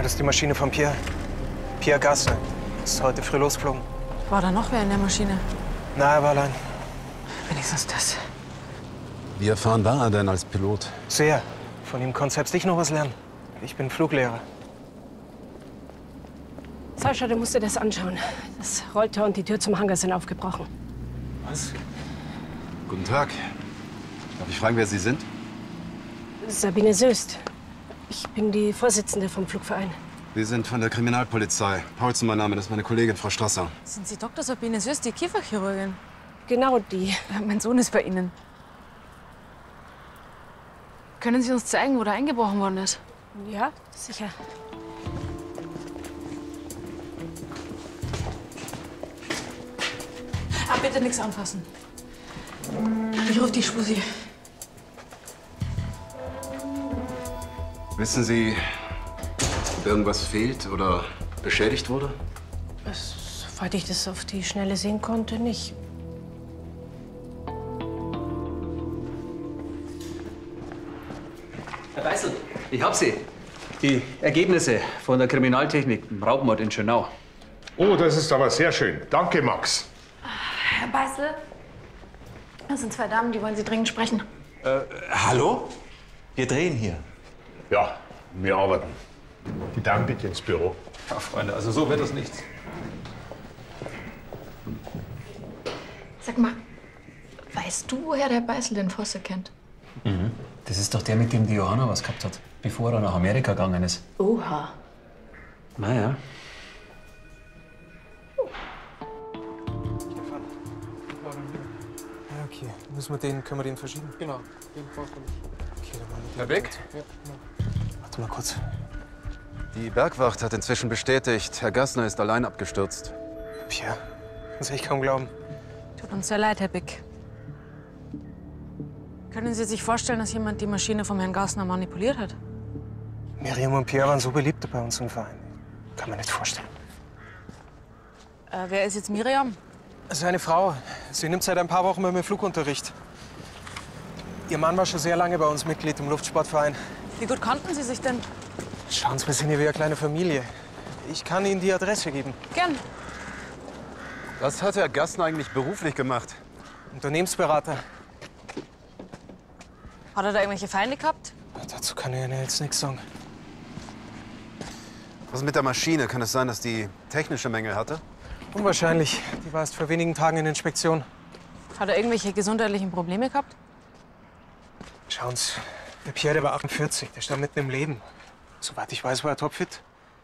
das ist die Maschine von Pierre. Pierre Gassner. Ist heute früh losgeflogen. War da noch wer in der Maschine? Na, er war allein. Wenigstens das. Wie erfahren war er denn als Pilot? Sehr. Von ihm konnte selbst ich noch was lernen. Ich bin Fluglehrer. Sascha, du musst dir das anschauen. Das Rolltor und die Tür zum Hangar sind aufgebrochen. Was? Guten Tag. Darf ich fragen, wer Sie sind? Sabine Söst. Ich bin die Vorsitzende vom Flugverein. Wir sind von der Kriminalpolizei. Paulsen, mein Name, das ist meine Kollegin, Frau Strasser. Sind Sie Dr. Sabine Söst, die Kieferchirurgin? Genau die. Mein Sohn ist bei Ihnen. Können Sie uns zeigen, wo da eingebrochen worden ist? Ja, sicher. Bitte nichts anfassen. Ich rufe die Spusi. Wissen Sie, ob irgendwas fehlt oder beschädigt wurde? Soweit ich das auf die Schnelle sehen konnte, nicht. Herr Beißel, ich hab sie. Die Ergebnisse von der Kriminaltechnik im Raubmord in Schönau. Oh, das ist aber sehr schön. Danke, Max. Herr Beißel, das sind zwei Damen, die wollen Sie dringend sprechen. Hallo? Wir drehen hier. Ja, wir arbeiten. Die Damen bitte ins Büro. Ja, Freunde, also so wird das nichts. Sag mal, weißt du, woher der Beißel den Vosse kennt? Das ist doch der, mit dem die Johanna was gehabt hat, bevor er nach Amerika gegangen ist. Oha. Naja. Ja, okay. Können wir den verschieben? Genau. Okay, dann machen wir Herr Beck? Ja, warte mal kurz. Die Bergwacht hat inzwischen bestätigt, Herr Gassner ist allein abgestürzt. Pierre, das will ich kaum glauben. Tut uns sehr leid, Herr Bick. Können Sie sich vorstellen, dass jemand die Maschine vom Herrn Gassner manipuliert hat? Miriam und Pierre waren so beliebt bei uns im Verein. Kann man nicht vorstellen. Wer ist jetzt Miriam? Seine Frau. Sie nimmt seit ein paar Wochen bei mir Flugunterricht. Ihr Mann war schon sehr lange bei uns Mitglied im Luftsportverein. Wie gut kannten Sie sich denn? Schauen Sie, wir sind hier wie eine kleine Familie. Ich kann Ihnen die Adresse geben. Gern. Was hat Herr Gassner eigentlich beruflich gemacht? Unternehmensberater. Hat er da irgendwelche Feinde gehabt? Dazu kann ich Ihnen jetzt nichts sagen. Was mit der Maschine? Kann es sein, dass die technische Mängel hatte? Unwahrscheinlich. Die war erst vor wenigen Tagen in Inspektion. Hat er irgendwelche gesundheitlichen Probleme gehabt? Schauen Sie, der Pierre, der war 48. Der stand mitten im Leben. Soweit ich weiß, war er topfit.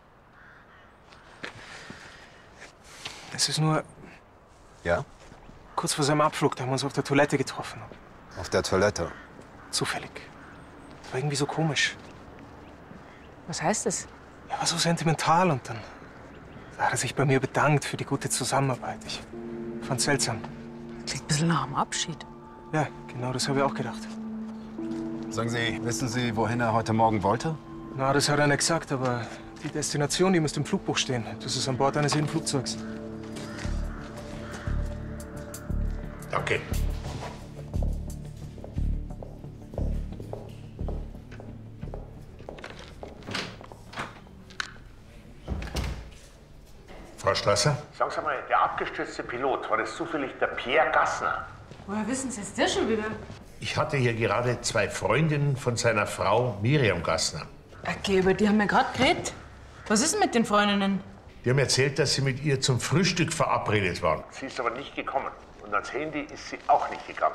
Es ist nur Ja. kurz vor seinem Abflug, da haben wir uns auf der Toilette getroffen. Auf der Toilette. Zufällig. Das war irgendwie so komisch. Was heißt das? Er war so sentimental und dann da hat er sich bei mir bedankt für die gute Zusammenarbeit. Ich fand's seltsam. Klingt ein bisschen nach dem Abschied. Ja, genau das habe ich auch gedacht. Sagen Sie, wissen Sie, wohin er heute Morgen wollte? Na, das hat er nicht gesagt, aber die Destination, die müsste im Flugbuch stehen. Das ist an Bord eines jeden Flugzeugs. Danke. Frau Strasser? Sagen Sie mal, der abgestürzte Pilot, war das zufällig der Pierre Gassner? Woher wissen Sie jetzt der schon wieder? Ich hatte hier gerade zwei Freundinnen von seiner Frau Miriam Gassner. Okay, über die haben wir gerade geredet. Was ist denn mit den Freundinnen? Die haben erzählt, dass sie mit ihr zum Frühstück verabredet waren. Sie ist aber nicht gekommen. Und ans Handy ist sie auch nicht gegangen.